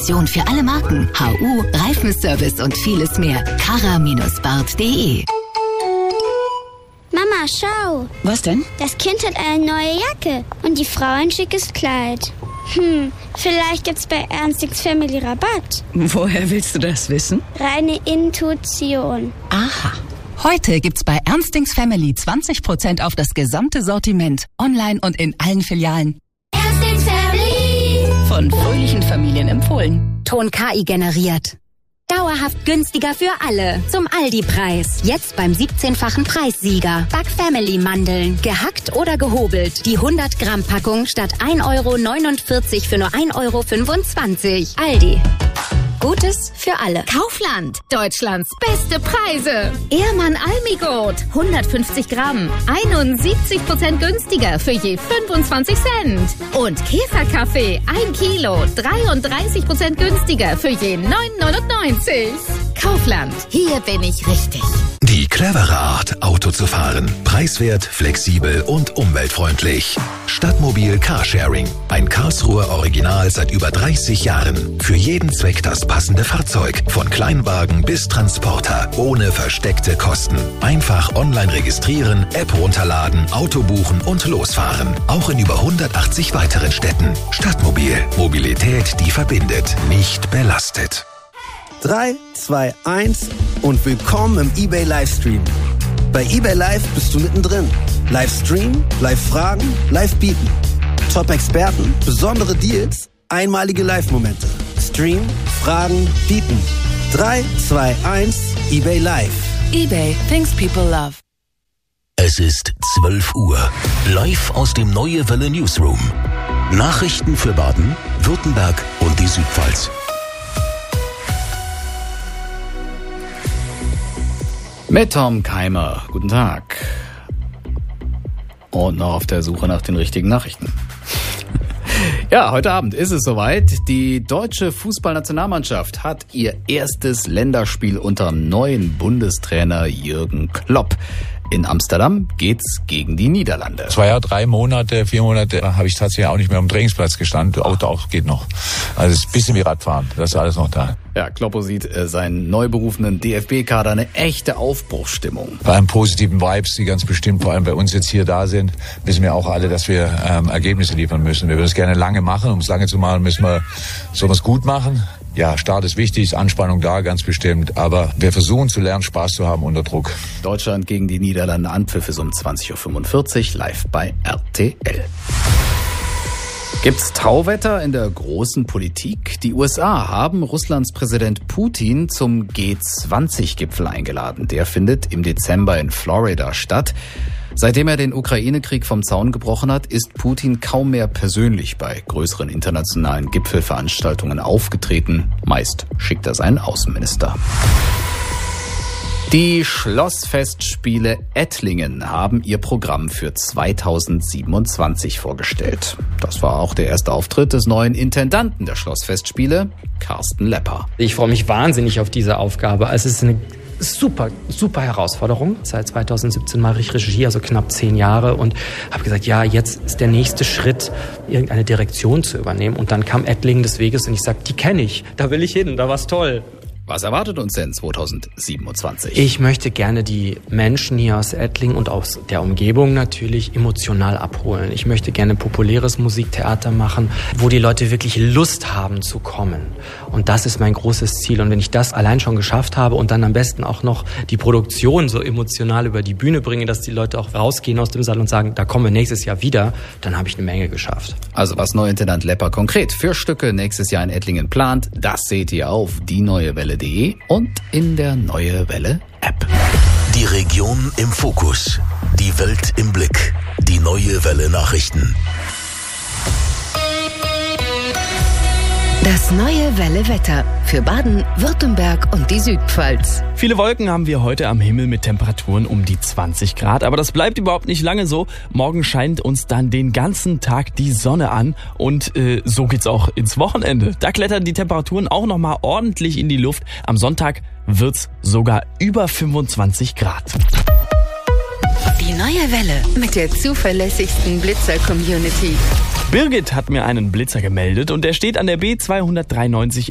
Option für alle Marken, HU, Reifenservice und vieles mehr. kara-bart.de. Mama, schau. Was denn? Das Kind hat eine neue Jacke und die Frau ein schickes Kleid. Vielleicht gibt's bei Ernstings Family Rabatt. Woher willst du das wissen? Reine Intuition. Aha. Heute gibt's bei Ernstings Family 20% auf das gesamte Sortiment. Online und in allen Filialen. Ernstings Family. Von fröhlichen Familien empfohlen. Ton KI generiert. Dauerhaft günstiger für alle. Zum Aldi-Preis. Jetzt beim 17-fachen Preissieger. Back Family Mandeln. Gehackt oder gehobelt. Die 100-Gramm-Packung statt 1,49 € für nur 1,25 €. Aldi. Gutes für alle. Kaufland. Deutschlands beste Preise. Ehrmann Almigold. 150 Gramm. 71% günstiger für je 25 Cent. Und Käferkaffee. 1 Kilo. 33% günstiger für je 9,99 €. Kaufland. Hier bin ich richtig. Die clevere Art, Auto zu fahren. Preiswert, flexibel und umweltfreundlich. Stadtmobil Carsharing. Ein Karlsruher Original seit über 30 Jahren. Für jeden Zweck das passende Fahrzeug. Von Kleinwagen bis Transporter. Ohne versteckte Kosten. Einfach online registrieren, App runterladen, Auto buchen und losfahren. Auch in über 180 weiteren Städten. Stadtmobil. Mobilität, die verbindet. Nicht belastet. 3, 2, 1 und willkommen im eBay Livestream. Bei eBay Live bist du mittendrin. Livestream, Live-Fragen, Live-Bieten. Top-Experten, besondere Deals, einmalige Live-Momente. Stream, Fragen, Bieten. 3, 2, 1, eBay Live. eBay, things people love. Es ist 12 Uhr. Live aus dem Neue Welle Newsroom. Nachrichten für Baden, Württemberg und die Südpfalz. Mit Tom Keimer. Guten Tag. Und noch auf der Suche nach den richtigen Nachrichten. Ja, heute Abend ist es soweit. Die deutsche Fußballnationalmannschaft hat ihr erstes Länderspiel unter neuen Bundestrainer Jürgen Klopp. In Amsterdam geht's gegen die Niederlande. 2, 3 Monate, 4 Monate habe ich tatsächlich auch nicht mehr am Trainingsplatz gestanden. Auto auch geht noch. Also es ist ein bisschen wie Radfahren. Das ist alles noch da. Ja, Kloppo sieht seinen neu berufenen DFB-Kader eine echte Aufbruchsstimmung. Bei einem positiven Vibes, die ganz bestimmt vor allem bei uns jetzt hier da sind, wissen wir auch alle, dass wir Ergebnisse liefern müssen. Wir würden es gerne lange machen. Um es lange zu machen, müssen wir sowas gut machen. Ja, Start ist wichtig, ist Anspannung da, ganz bestimmt. Aber wir versuchen zu lernen, Spaß zu haben unter Druck. Deutschland gegen die Niederlande, Anpfiff ist um 20:45 Uhr, live bei RTL. Gibt's Tauwetter in der großen Politik? Die USA haben Russlands Präsident Putin zum G20-Gipfel eingeladen. Der findet im Dezember in Florida statt. Seitdem er den Ukraine-Krieg vom Zaun gebrochen hat, ist Putin kaum mehr persönlich bei größeren internationalen Gipfelveranstaltungen aufgetreten. Meist schickt er seinen Außenminister. Die Schlossfestspiele Ettlingen haben ihr Programm für 2027 vorgestellt. Das war auch der erste Auftritt des neuen Intendanten der Schlossfestspiele, Carsten Lepper. Ich freue mich wahnsinnig auf diese Aufgabe. Es ist eine super Herausforderung. Seit 2017 mache ich Regie, also knapp 10 Jahre, und habe gesagt, ja, jetzt ist der nächste Schritt, irgendeine Direktion zu übernehmen. Und dann kam Ettlingen des Weges und ich sagte, die kenne ich, da will ich hin, da war's toll. Was erwartet uns denn 2027? Ich möchte gerne die Menschen hier aus Ettlingen und aus der Umgebung natürlich emotional abholen. Ich möchte gerne populäres Musiktheater machen, wo die Leute wirklich Lust haben zu kommen. Und das ist mein großes Ziel. Und wenn ich das allein schon geschafft habe und dann am besten auch noch die Produktion so emotional über die Bühne bringe, dass die Leute auch rausgehen aus dem Saal und sagen, da kommen wir nächstes Jahr wieder, dann habe ich eine Menge geschafft. Also was Neuintendant Lepper konkret für Stücke nächstes Jahr in Ettlingen plant, das seht ihr auf dieneuewelle.de und in der Neue Welle App. Die Region im Fokus. Die Welt im Blick. Die Neue Welle Nachrichten. Das Neue Welle Wetter für Baden, Württemberg und die Südpfalz. Viele Wolken haben wir heute am Himmel mit Temperaturen um die 20 Grad. Aber das bleibt überhaupt nicht lange so. Morgen scheint uns dann den ganzen Tag die Sonne an. Und so geht's auch ins Wochenende. Da klettern die Temperaturen auch nochmal ordentlich in die Luft. Am Sonntag wird's sogar über 25 Grad. Die Neue Welle mit der zuverlässigsten Blitzer-Community. Birgit hat mir einen Blitzer gemeldet und der steht an der B293